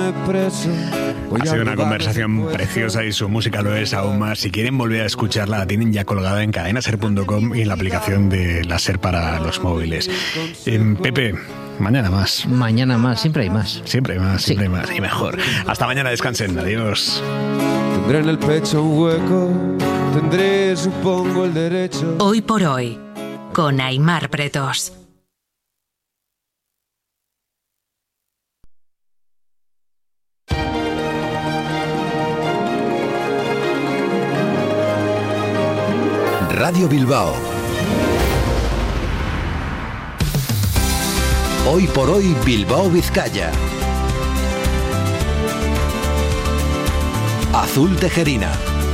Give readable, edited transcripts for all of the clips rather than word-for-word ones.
Ha sido una conversación preciosa y su música lo es aún más. Si quieren volver a escucharla, la tienen ya colgada en cadenaser.com y en la aplicación de la SER para los móviles. Pepe, mañana más. Mañana más, siempre hay más. Siempre hay más, siempre hay más y mejor. Hasta mañana, descansen, adiós. Tendré en el pecho un hueco, tendré, supongo, el derecho. Hoy por hoy, con Aimar Pretos. Radio Bilbao. Hoy por hoy, Bilbao, Vizcaya. Azul Tejerina.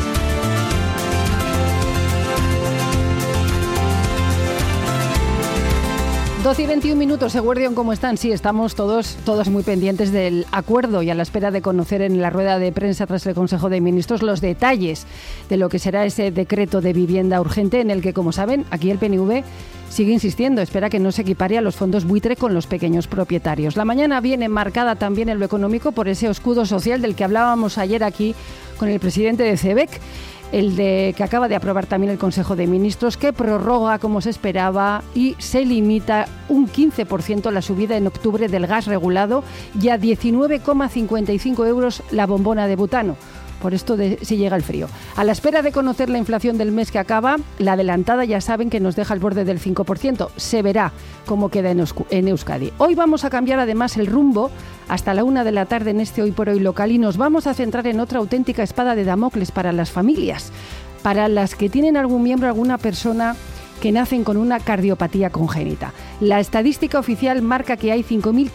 12 y 21 minutos, Eguerdión, ¿cómo están? Sí, estamos todos muy pendientes del acuerdo y a la espera de conocer en la rueda de prensa tras el Consejo de Ministros los detalles de lo que será ese decreto de vivienda urgente en el que, como saben, aquí el PNV sigue insistiendo, espera que no se equipare a los fondos buitre con los pequeños propietarios. La mañana viene marcada también en lo económico por ese escudo social del que hablábamos ayer aquí con el presidente de CEBEC, que acaba de aprobar también el Consejo de Ministros, que prorroga, como se esperaba, y se limita un 15% la subida en octubre del gas regulado y a 19,55 euros la bombona de butano. Por esto de si llega el frío. A la espera de conocer la inflación del mes que acaba, la adelantada ya saben que nos deja al borde del 5%. Se verá cómo queda en Euskadi. Hoy vamos a cambiar además el rumbo hasta la 1 de la tarde en este Hoy por Hoy local y nos vamos a centrar en otra auténtica espada de Damocles para las familias, para las que tienen algún miembro, alguna persona que nacen con una cardiopatía congénita. La estadística oficial marca que hay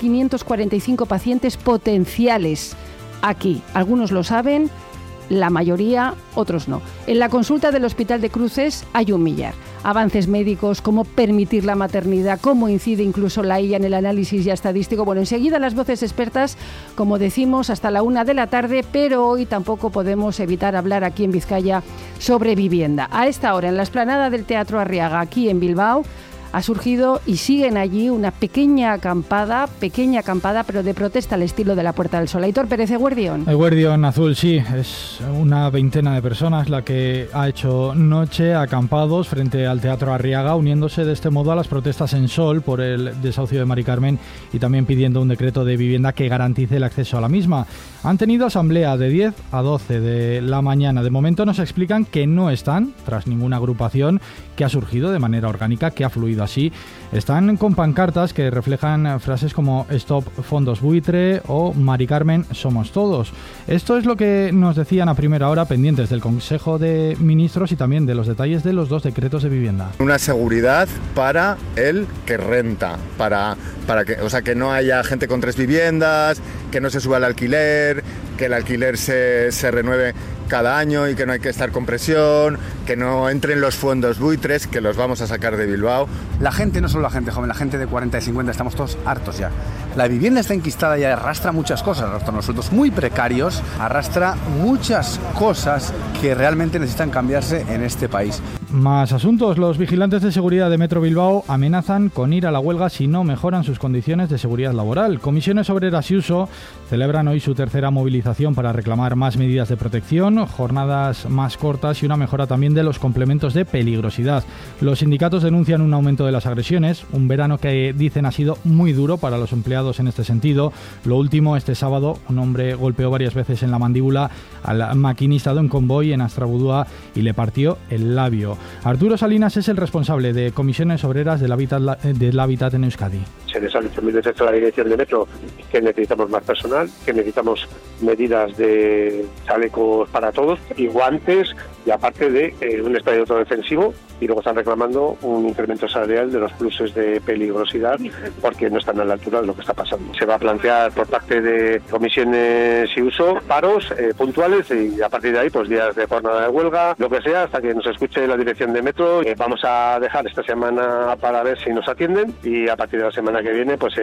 5.545 pacientes potenciales aquí. Algunos lo saben, la mayoría, otros no. En la consulta del Hospital de Cruces hay 1 millar. Avances médicos, cómo permitir la maternidad, cómo incide incluso la IA en el análisis ya estadístico. Bueno, enseguida las voces expertas, como decimos, hasta la 1 de la tarde, pero hoy tampoco podemos evitar hablar aquí en Vizcaya sobre vivienda. A esta hora, en la explanada del Teatro Arriaga, aquí en Bilbao, ha surgido y siguen allí una pequeña acampada, pero de protesta al estilo de la Puerta del Sol. Aitor Pérez, Eguerdión. Eguerdión Azul, sí, es una veintena de personas la que ha hecho noche acampados frente al Teatro Arriaga, uniéndose de este modo a las protestas en Sol por el desahucio de Mari Carmen y también pidiendo un decreto de vivienda que garantice el acceso a la misma. Han tenido asamblea de 10 a 12 de la mañana. De momento nos explican que no están tras ninguna agrupación que ha surgido de manera orgánica, que ha fluido así. Están con pancartas que reflejan frases como Stop fondos buitre o Mari Carmen somos todos. Esto es lo que nos decían a primera hora, pendientes del Consejo de Ministros y también de los detalles de los 2 decretos de vivienda. Una seguridad para el que renta, para que no haya gente con 3 viviendas, que no se suba el alquiler, que el alquiler se renueve cada año y que no hay que estar con presión, que no entren los fondos buitres, que los vamos a sacar de Bilbao. La gente, no solo la gente joven, la gente de 40 y 50, estamos todos hartos ya. La vivienda está enquistada y arrastra muchas cosas, arrastra unos sueldos muy precarios, arrastra muchas cosas que realmente necesitan cambiarse en este país. Más asuntos. Los vigilantes de seguridad de Metro Bilbao amenazan con ir a la huelga si no mejoran sus condiciones de seguridad laboral. Comisiones Obreras y Uso celebran hoy su tercera movilización para reclamar más medidas de protección, jornadas más cortas y una mejora también de los complementos de peligrosidad. Los sindicatos denuncian un aumento de las agresiones, un verano que dicen ha sido muy duro para los empleados en este sentido. Lo último, este sábado, un hombre golpeó varias veces en la mandíbula al maquinista de un convoy en Astrabudúa y le partió el labio. Arturo Salinas es el responsable de Comisiones Obreras del Hábitat en Euskadi. Se les ha dicho mil veces a la dirección de Metro que necesitamos más personal, que necesitamos medidas de chalecos para todos y guantes, y aparte de un escudo autodefensivo, y luego están reclamando un incremento salarial de los pluses de peligrosidad porque no están a la altura de lo que está pasando. Se va a plantear por parte de Comisiones y Uso paros puntuales y a partir de ahí pues días de jornada de huelga, lo que sea, hasta que nos escuche la dirección de Metro. Vamos a dejar esta semana para ver si nos atienden y a partir de la semana que viene pues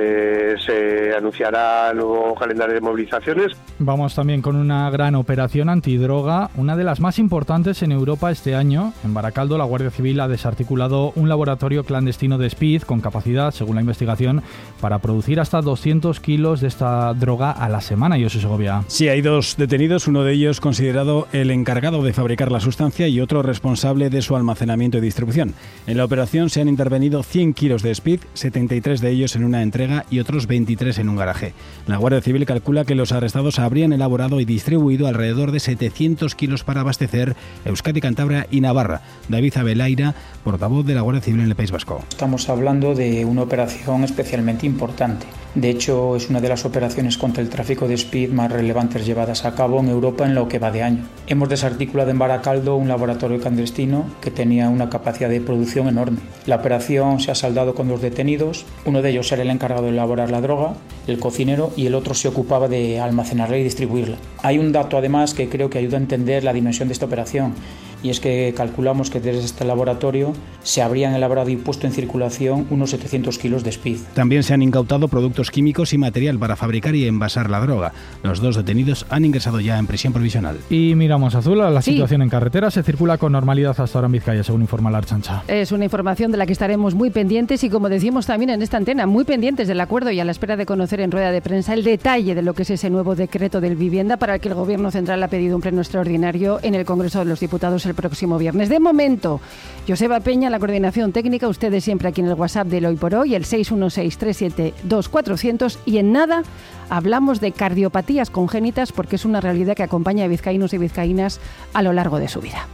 se anunciará el nuevo calendario de movilizaciones. Vamos también con una gran operación antidroga, una de las más importantes en Europa este año. En Baracaldo la Guardia Civil Civil ha desarticulado un laboratorio clandestino de speed con capacidad, según la investigación, para producir hasta 200 kilos de esta droga a la semana. Josu Segovia. Sí, hay 2 detenidos, uno de ellos considerado el encargado de fabricar la sustancia y otro responsable de su almacenamiento y distribución. En la operación se han intervenido 100 kilos de speed, 73 de ellos en una entrega y otros 23 en un garaje. La Guardia Civil calcula que los arrestados habrían elaborado y distribuido alrededor de 700 kilos para abastecer Euskadi, Cantabria y Navarra. David Abelaira, portavoz de la Guardia Civil en el País Vasco. Estamos hablando de una operación especialmente importante. De hecho, es una de las operaciones contra el tráfico de speed más relevantes llevadas a cabo en Europa en lo que va de año. Hemos desarticulado en Baracaldo un laboratorio clandestino que tenía una capacidad de producción enorme. La operación se ha saldado con 2 detenidos. Uno de ellos era el encargado de elaborar la droga, el cocinero, y el otro se ocupaba de almacenarla y distribuirla. Hay un dato además que creo que ayuda a entender la dimensión de esta operación, y es que calculamos que desde este laboratorio se habrían elaborado y puesto en circulación unos 700 kilos de speed. También se han incautado productos químicos y material para fabricar y envasar la droga. Los 2 detenidos han ingresado ya en prisión provisional. Y miramos, Azul, a la situación en carretera. Se circula con normalidad hasta ahora en Vizcaya, según informa la Ertzaintza. Es una información de la que estaremos muy pendientes y, como decimos también en esta antena, muy pendientes del acuerdo y a la espera de conocer en rueda de prensa el detalle de lo que es ese nuevo decreto de vivienda para el que el Gobierno Central ha pedido un pleno extraordinario en el Congreso de los Diputados el próximo viernes. De momento, Joseba Peña, la coordinación técnica, ustedes siempre aquí en el WhatsApp del Hoy por Hoy, el 616-372-400, y en nada hablamos de cardiopatías congénitas porque es una realidad que acompaña a vizcaínos y vizcaínas a lo largo de su vida.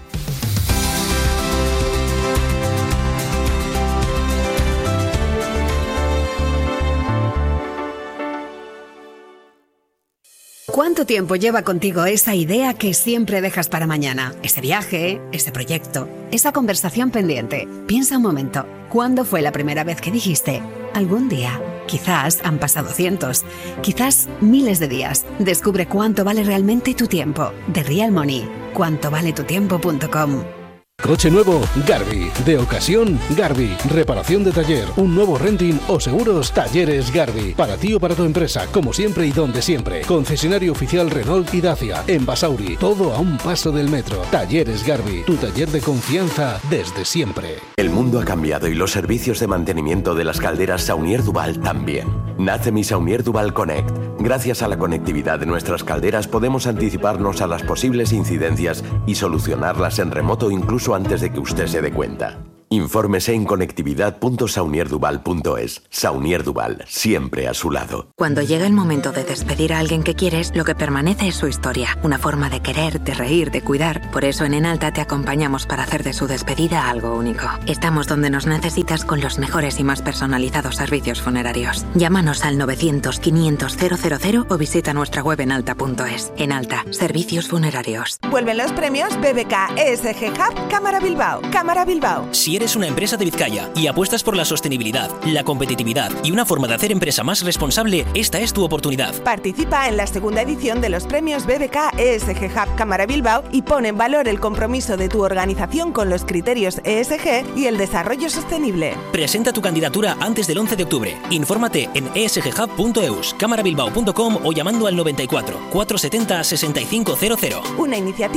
¿Cuánto tiempo lleva contigo esa idea que siempre dejas para mañana? Ese viaje, ese proyecto, esa conversación pendiente. Piensa un momento, ¿cuándo fue la primera vez que dijiste algún día? Quizás han pasado cientos, quizás miles de días. Descubre cuánto vale realmente tu tiempo. The Real Money. cuantovaletutiempo.com. Coche nuevo, Garbi. De ocasión, Garbi. Reparación de taller, un nuevo renting o seguros, Talleres Garbi. Para ti o para tu empresa, como siempre y donde siempre. Concesionario oficial Renault y Dacia. En Basauri, todo a un paso del metro. Talleres Garbi, tu taller de confianza desde siempre. El mundo ha cambiado y los servicios de mantenimiento de las calderas Saunier Duval también. Nace mi Saunier Duval Connect. Gracias a la conectividad de nuestras calderas podemos anticiparnos a las posibles incidencias y solucionarlas en remoto incluso antes de que usted se dé cuenta. Infórmese en conectividad.saunierduval.es. Saunier Duval, siempre a su lado. Cuando llega el momento de despedir a alguien que quieres, lo que permanece es su historia. Una forma de querer, de reír, de cuidar. Por eso en Enalta te acompañamos para hacer de su despedida algo único. Estamos donde nos necesitas con los mejores y más personalizados servicios funerarios. Llámanos al 900-500-000 o visita nuestra web enalta.es. Enalta, servicios funerarios. Vuelven los premios BBK ESG Hub Cámara Bilbao. Cámara Bilbao. Si eres una empresa de Vizcaya y apuestas por la sostenibilidad, la competitividad y una forma de hacer empresa más responsable, esta es tu oportunidad. Participa en la segunda edición de los premios BBK ESG Hub Cámara Bilbao y pon en valor el compromiso de tu organización con los criterios ESG y el desarrollo sostenible. Presenta tu candidatura antes del 11 de octubre. Infórmate en esghub.eus, camarabilbao.com o llamando al 94 470 6500. Una iniciativa